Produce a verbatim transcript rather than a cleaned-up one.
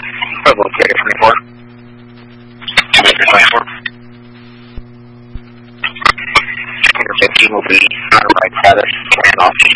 Level ticket twenty-four. twenty-four. fifteen will be on right status, and off.